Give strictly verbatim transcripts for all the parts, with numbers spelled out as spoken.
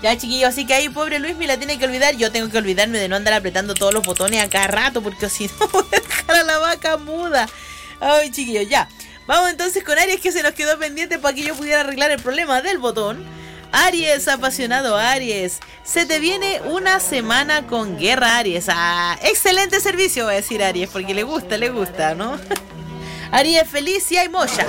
Ya, chiquillos, así que ahí pobre Luis me la tiene que olvidar. Yo tengo que olvidarme de no andar apretando todos los botones a cada rato, porque si no voy a dejar a la vaca muda. Ay, chiquillos, ya. Vamos entonces con Aries, que se nos quedó pendiente para que yo pudiera arreglar el problema del botón. Aries, apasionado Aries, se te viene una semana con guerra, Aries. Ah, excelente servicio, va a decir Aries, porque le gusta, le gusta, ¿no? Aries, feliz y hay mocha.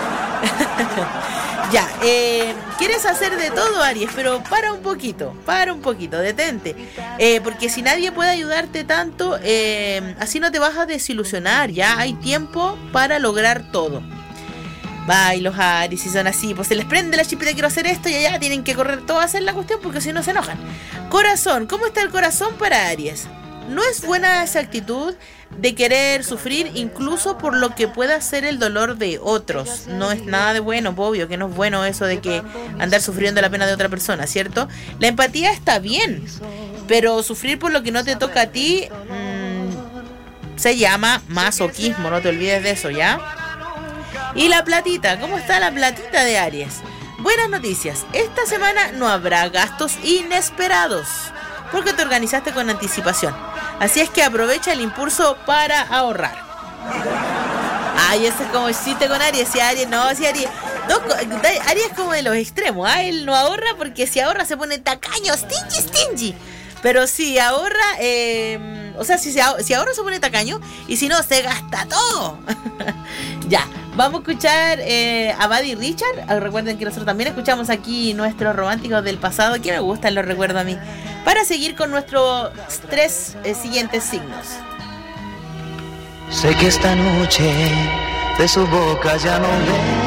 Ya, eh, quieres hacer de todo, Aries, pero para un poquito, para un poquito, detente, eh, porque si nadie puede ayudarte tanto, eh, así no te vas a desilusionar, ya hay tiempo para lograr todo. Va, y los Aries, si son así, pues se les prende la chispita, quiero hacer esto, y allá tienen que correr todo a hacer la cuestión, porque si no se enojan. Corazón, ¿cómo está el corazón para Aries? No es buena esa actitud de querer sufrir incluso por lo que pueda ser el dolor de otros. No es nada de bueno, obvio que no es bueno eso de que andar sufriendo la pena de otra persona, ¿cierto? La empatía está bien, pero sufrir por lo que no te toca a ti mmm, se llama masoquismo, no te olvides de eso, ¿ya? Y la platita, ¿cómo está la platita de Aries? Buenas noticias, esta semana no habrá gastos inesperados, porque te organizaste con anticipación. Así es que aprovecha el impulso para ahorrar. Ay, eso es como chiste con Aries. Si Aries, no, si Aries... Dos, Aries es como de los extremos, ¿ah? Él no ahorra porque si ahorra se pone tacaño, stingy, stingy. Pero si ahorra, eh, o sea, si, se ahorra, si ahorra se pone tacaño, y si no, se gasta todo. Ya, vamos a escuchar eh, a Buddy Richard. Recuerden que nosotros también escuchamos aquí nuestros románticos del pasado, que me gustan, los recuerdo a mí, para seguir con nuestros tres eh, siguientes signos. Sé que esta noche de su boca ya no me